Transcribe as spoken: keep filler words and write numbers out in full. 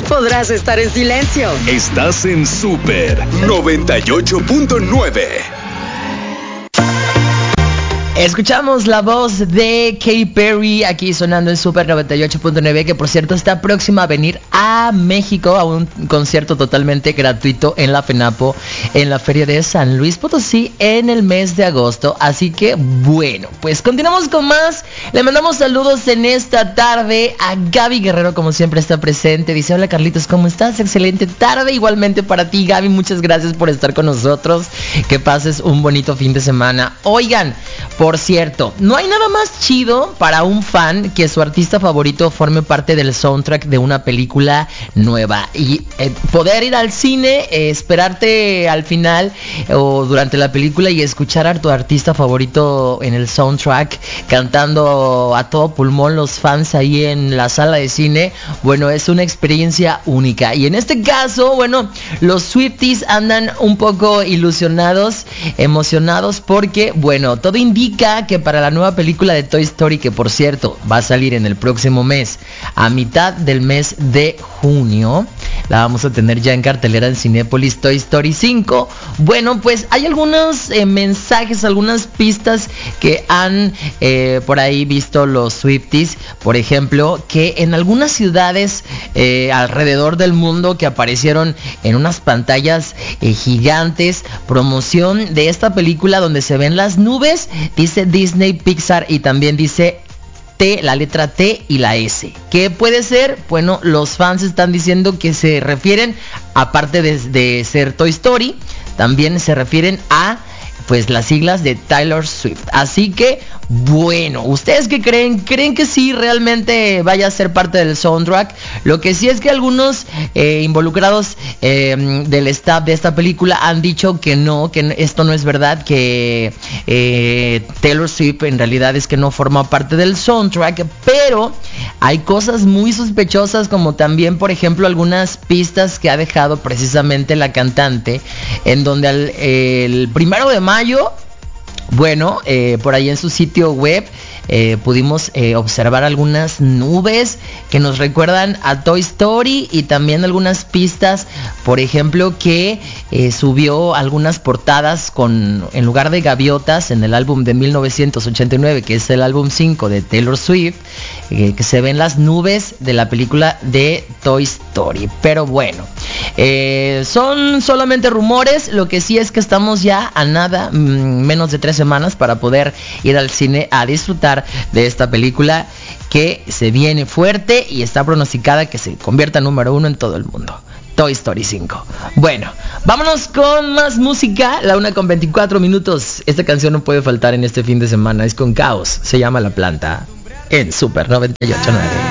podrás estar en silencio. Estás en Super noventa y ocho punto nueve. Escuchamos la voz de Katy Perry aquí sonando en Super noventa y ocho punto nueve, que por cierto está próxima a venir a México a un concierto totalmente gratuito en la FENAPO, en la Feria de San Luis Potosí, en el mes de agosto. Así que bueno, pues continuamos con más. Le mandamos saludos en esta tarde a Gaby Guerrero, como siempre está presente. Dice: hola Carlitos, ¿cómo estás? Excelente tarde igualmente para ti, Gaby. Muchas gracias por estar con nosotros. Que pases un bonito fin de semana. Oigan, por cierto, no hay nada más chido para un fan que su artista favorito forme parte del soundtrack de una película nueva. Y eh, poder ir al cine, eh, esperarte al final eh, o durante la película y escuchar a tu artista favorito en el soundtrack cantando a todo pulmón los fans ahí en la sala de cine. Bueno, es una experiencia única. Y en este caso, bueno, los Swifties andan un poco ilusionados, emocionados, porque, bueno, todo indica que para la nueva película de Toy Story, que por cierto va a salir en el próximo mes, a mitad del mes de junio, la vamos a tener ya en cartelera en Cinépolis, Toy Story cinco. Bueno, pues hay algunos eh, mensajes, algunas pistas que han eh, por ahí visto los Swifties. Por ejemplo, que en algunas ciudades eh, alrededor del mundo que aparecieron en unas pantallas eh, gigantes, promoción de esta película donde se ven las nubes, dice Disney Pixar y también dice T, la letra T y la S. ¿Qué puede ser? Bueno, los fans están diciendo que se refieren, aparte de, de ser Toy Story, también se refieren a pues las siglas de Taylor Swift. Así que, bueno, ¿ustedes qué creen? ¿Creen que sí realmente vaya a ser parte del soundtrack? Lo que sí es que algunos eh, involucrados eh, del staff de esta película han dicho que no, que esto no es verdad, que eh, Taylor Swift en realidad es que no forma parte del soundtrack, pero hay cosas muy sospechosas, como también, por ejemplo, algunas pistas que ha dejado precisamente la cantante, en donde al, el primero de mayo, bueno, eh, por ahí en su sitio web eh, pudimos eh, observar algunas nubes que nos recuerdan a Toy Story, y también algunas pistas, por ejemplo, que eh, subió algunas portadas con, en lugar de gaviotas, en el álbum de mil novecientos ochenta y nueve, que es el álbum cinco de Taylor Swift, eh, que se ven las nubes de la película de Toy Story. Pero bueno, eh, son solamente rumores. Lo que sí es que estamos ya a nada, mmm, menos de tres semanas para poder ir al cine a disfrutar de esta película que se viene fuerte y está pronosticada que se convierta en número uno en todo el mundo. Toy Story cinco. Bueno, vámonos con más música. La una con veinticuatro minutos. Esta canción no puede faltar en este fin de semana. Es con Caos. Se llama La Planta en Super noventa y ocho punto nueve.